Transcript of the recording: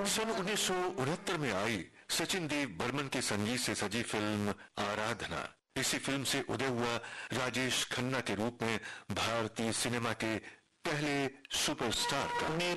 सन 1969 में आई सचिन देव बर्मन के संगीत से सजी फिल्म आराधना। इसी फिल्म से उदय हुआ राजेश खन्ना के रूप में भारतीय सिनेमा के पहले सुपरस्टार का।